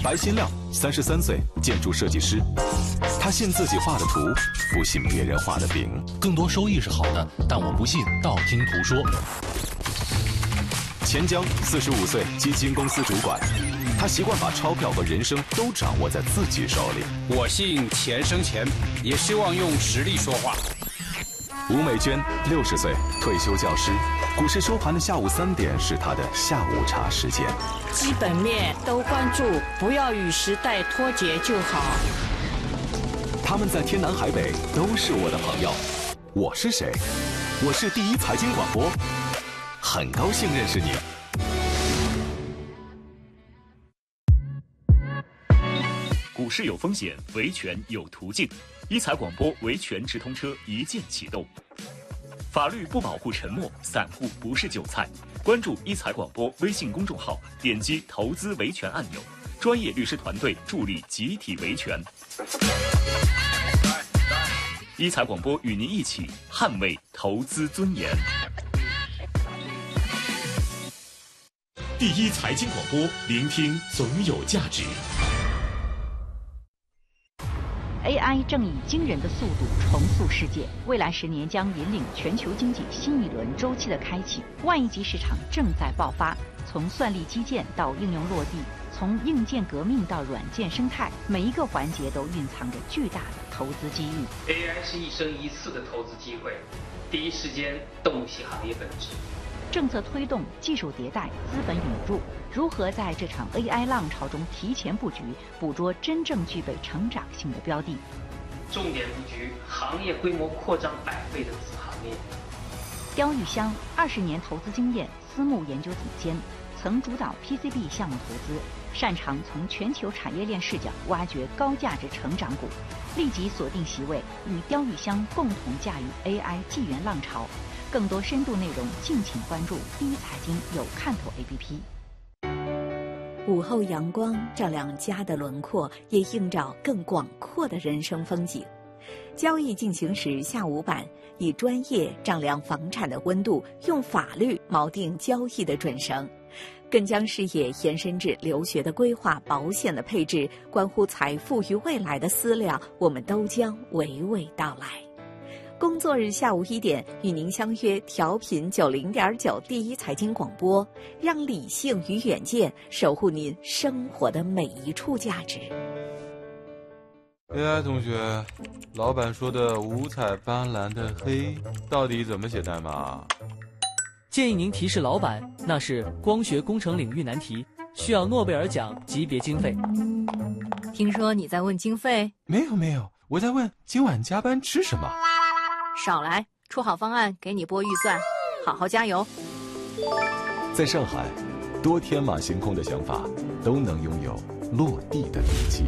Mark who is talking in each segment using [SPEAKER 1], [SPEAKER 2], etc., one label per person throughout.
[SPEAKER 1] 白新亮，33岁，建筑设计师。他信自己画的图，不信别人画的饼。
[SPEAKER 2] 更多收益是好的，但我不信道听途说。
[SPEAKER 1] 钱江，45岁，基金公司主管。他习惯把钞票和人生都掌握在自己手里。
[SPEAKER 3] 我信钱生钱，也希望用实力说话。
[SPEAKER 1] 吴美娟，60岁，退休教师。股市收盘的下午3点是她的下午茶时间。
[SPEAKER 4] 基本面都关注，不要与时代脱节就好。
[SPEAKER 1] 他们在天南海北都是我的朋友。我是谁？我是第一财经广播，很高兴认识你。
[SPEAKER 5] 股市有风险，维权有途径。一财广播维权直通车一键启动。法律不保护沉默，散户不是韭菜。关注一财广播微信公众号，点击投资维权按钮，专业律师团队助力集体维权。一财广播与您一起捍卫投资尊严。第一财经广播，聆听总有价值。
[SPEAKER 6] AI 正以惊人的速度重塑世界，未来10年将引领全球经济新一轮周期的开启。万亿级市场正在爆发，从算力基建到应用落地，从硬件革命到软件生态，每一个环节都蕴藏着巨大的投资机遇。
[SPEAKER 7] AI 是一生一次的投资机会，第一时间洞悉行业本质。
[SPEAKER 6] 政策推动、技术迭代、资本引入，如何在这场 AI 浪潮中提前布局，捕捉真正具备成长性的标的？
[SPEAKER 7] 重点布局行业规模扩张100倍的子行业。
[SPEAKER 6] 刁玉香20年投资经验，私募研究总监，曾主导 PCB 项目投资，擅长从全球产业链视角挖掘高价值成长股。立即锁定席位，与刁玉香共同驾驭 AI 纪元浪潮。更多深度内容，敬请关注第一财经有看头 APP。
[SPEAKER 8] 午后阳光照亮家的轮廓，也映照更广阔的人生风景。交易进行时下午版，以专业丈量房产的温度，用法律锚定交易的准绳，更将视野延伸至留学的规划、保险的配置，关乎财富与未来的思量，我们都将娓娓道来。工作日下午1点，与您相约调频90.9第一财经广播，让理性与远见守护您生活的每一处价值。
[SPEAKER 9] AI 同学，老板说的五彩斑斓的黑到底怎么写代码？
[SPEAKER 10] 建议您提示老板，那是光学工程领域难题，需要诺贝尔奖级别经费。
[SPEAKER 11] 听说你在问经费？
[SPEAKER 9] 没有，我在问今晚加班吃什么。
[SPEAKER 11] 少来，出好方案给你拨预算，好好加油。
[SPEAKER 1] 在上海，多天马行空的想法都能拥有落地的力气。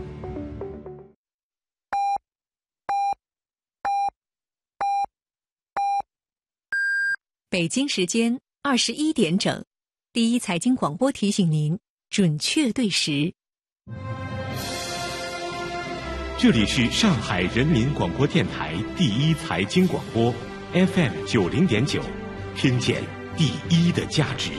[SPEAKER 8] 北京时间21点整，第一财经广播提醒您准确对时。
[SPEAKER 5] 这里是上海人民广播电台第一财经广播 FM 90.9，听见第一的价值。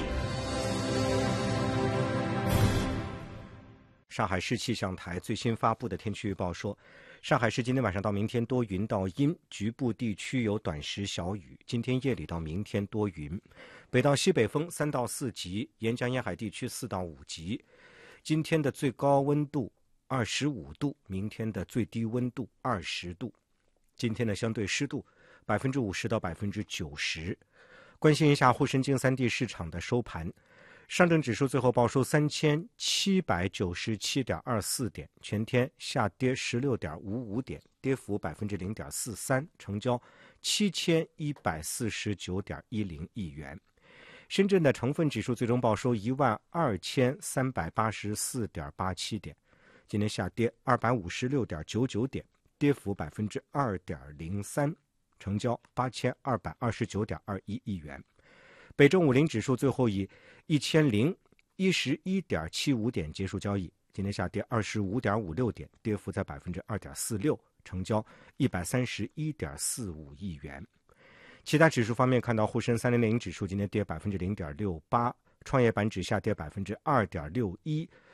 [SPEAKER 12] 上海市气象台最新发布的天气预报说，上海市今天晚上到明天多云到阴，局部地区有短时小雨。今天夜里到明天多云，北到西北风3到4级，沿江沿海地区4到5级。今天的最高温度25度，明天的最低温度20度。今天的相对湿度50%到90%。关心一下沪深京3地市场的收盘，上证指数最后报收3797.24点，全天下跌16.55点，跌幅0.43%，成交7149.10亿元。深圳的成分指数最终报收12384.87点，今天下跌256.99点，跌幅2.03%，成交8229.21亿元。北证50指数最后以1011.75点结束交易，今天下跌25.56点，跌幅在2.46%，成交131.45亿元。其他指数方面，看到沪深3000指数今天跌0.68%，创业板指下跌2.61%，